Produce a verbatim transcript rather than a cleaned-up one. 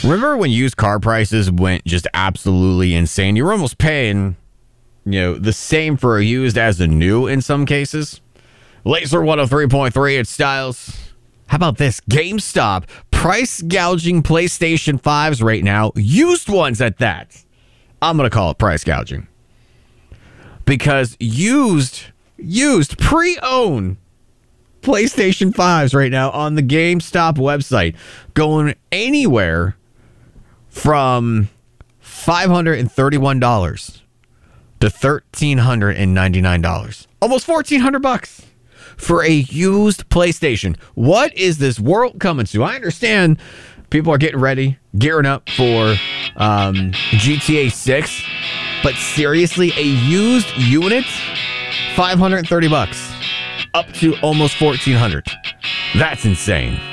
Remember when used car prices went just absolutely insane? You were almost paying, you know, the same for a used as a new in some cases. Laser one oh three point three, it's Styles. How about this? GameStop price gouging PlayStation fives right now. Used ones at that. I'm going to call it price gouging. Because used, used, pre-owned PlayStation fives right now on the GameStop website going anywhere from five hundred thirty-one dollars to one thousand three hundred ninety-nine dollars. Almost fourteen hundred bucks for a used PlayStation. What is this world coming to? I understand people are getting ready, gearing up for um, G T A six, but seriously, a used unit, five hundred thirty bucks, up to almost fourteen hundred. That's insane.